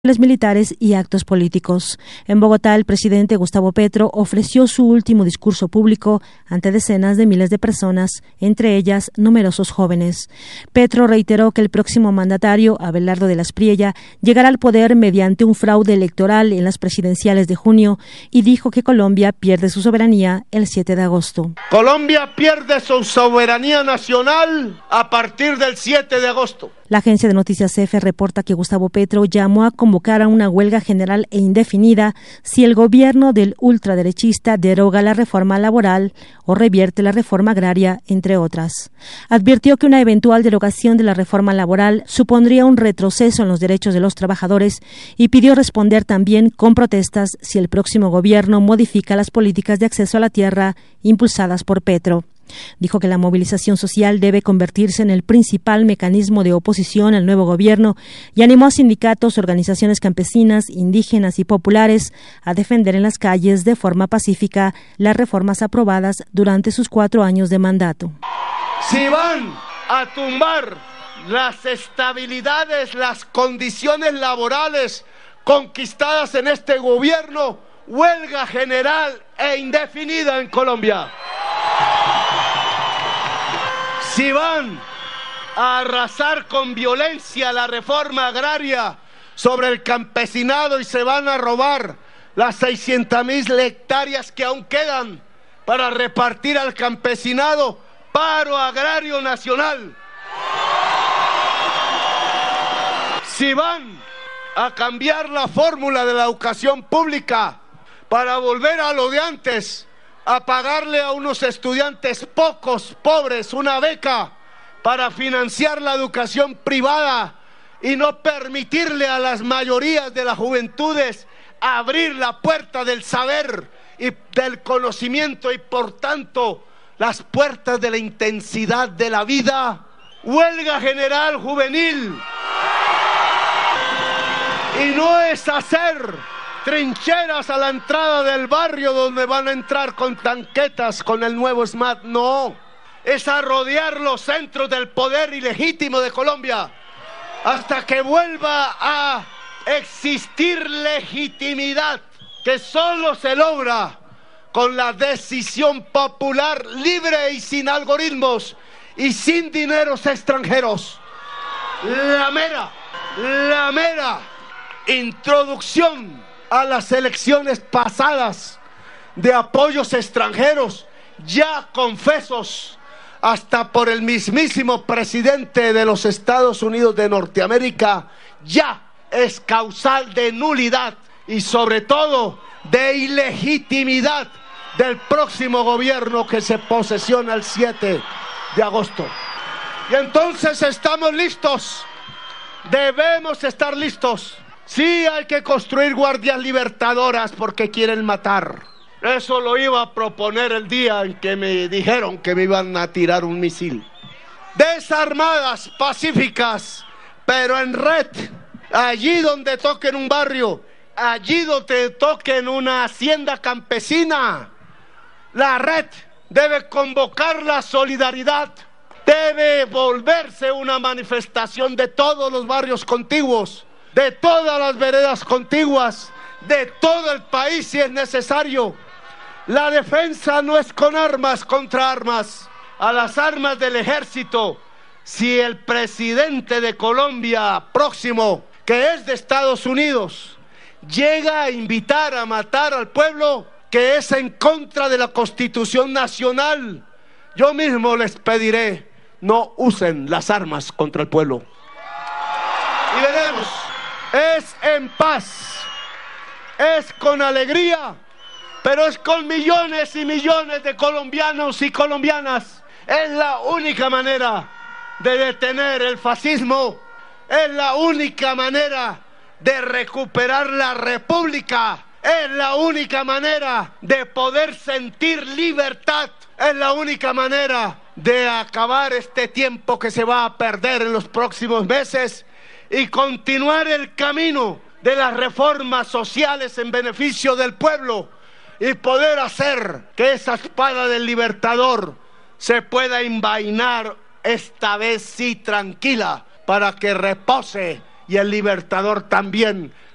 militares y actos políticos. En Bogotá, el presidente Gustavo Petro ofreció su último discurso público ante decenas de miles de personas, entre ellas numerosos jóvenes. Petro reiteró que el próximo mandatario, Abelardo de la Espriella, llegará al poder mediante un fraude electoral en las presidenciales de junio y dijo que Colombia pierde su soberanía el 7 de agosto. Colombia pierde su soberanía nacional a partir del 7 de agosto. La agencia de noticias EFE reporta que Gustavo Petro llamó a convocar a una huelga general e indefinida si el gobierno del ultraderechista deroga la reforma laboral o revierte la reforma agraria, entre otras. Advirtió que una eventual derogación de la reforma laboral supondría un retroceso en los derechos de los trabajadores y pidió responder también con protestas si el próximo gobierno modifica las políticas de acceso a la tierra impulsadas por Petro. Dijo que la movilización social debe convertirse en el principal mecanismo de oposición al nuevo gobierno y animó a sindicatos, organizaciones campesinas, indígenas y populares a defender en las calles de forma pacífica las reformas aprobadas durante sus 4 años de mandato. Si van a tumbar las estabilidades, las condiciones laborales conquistadas en este gobierno, huelga general e indefinida en Colombia. Si van a arrasar con violencia la reforma agraria sobre el campesinado y se van a robar las 600.000 hectáreas que aún quedan para repartir al campesinado, paro agrario nacional. Si van a cambiar la fórmula de la educación pública para volver a lo de antes, a pagarle a unos estudiantes pocos, pobres, una beca para financiar la educación privada y no permitirle a las mayorías de las juventudes abrir la puerta del saber y del conocimiento y por tanto las puertas de la intensidad de la vida. Huelga general juvenil. Y no es hacer trincheras a la entrada del barrio donde van a entrar con tanquetas con el nuevo SMAT, no. Es a rodear los centros del poder ilegítimo de Colombia hasta que vuelva a existir legitimidad que solo se logra con la decisión popular libre y sin algoritmos y sin dineros extranjeros. La mera introducción a las elecciones pasadas de apoyos extranjeros, ya confesos hasta por el mismísimo presidente de los Estados Unidos de Norteamérica, ya es causal de nulidad y sobre todo de ilegitimidad del próximo gobierno que se posesiona el 7 de agosto. Y entonces estamos listos, debemos estar listos. Sí, hay que construir guardias libertadoras porque quieren matar. Eso lo iba a proponer el día en que me dijeron que me iban a tirar un misil. Desarmadas, pacíficas, pero en red. Allí donde toquen un barrio, allí donde toquen una hacienda campesina, la red debe convocar la solidaridad. Debe volverse una manifestación de todos los barrios contiguos, de todas las veredas contiguas, de todo el país si es necesario. La defensa no es con armas contra armas, a las armas del ejército. Si el presidente de Colombia próximo, que es de Estados Unidos, llega a invitar a matar al pueblo, que es en contra de la Constitución Nacional, yo mismo les pediré, no usen las armas contra el pueblo. Y veremos. Es en paz, es con alegría, pero es con millones y millones de colombianos y colombianas. Es la única manera de detener el fascismo, es la única manera de recuperar la república, es la única manera de poder sentir libertad, es la única manera de acabar este tiempo que se va a perder en los próximos meses y continuar el camino de las reformas sociales en beneficio del pueblo y poder hacer que esa espada del libertador se pueda envainar esta vez sí tranquila para que repose y el libertador también